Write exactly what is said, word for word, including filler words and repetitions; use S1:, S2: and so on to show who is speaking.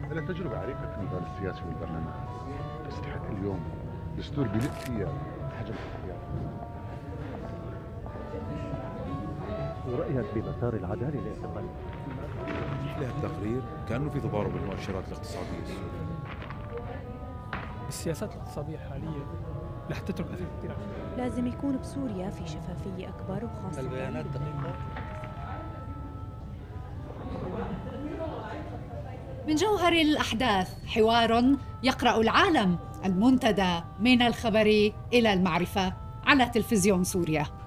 S1: له تجربة عريقة في المجال السياسي والبرلماني، بس حتى اليوم دستور بلد فيها حجم اختيار.
S2: ورأيك بمسار العدالة الاعتقالي؟
S3: له التقرير كأنه في تضارب المؤشرات الاقتصادية السورية.
S4: السياسات الاقتصادية الحالية رح تترك أثر كثير.
S5: لازم يكون بسوريا في شفافية أكبر وخاصة
S6: البيانات دقيقة.
S7: من جوهر الأحداث حوار يقرأ العالم، المنتدى من الخبر إلى المعرفة على تلفزيون سوريا.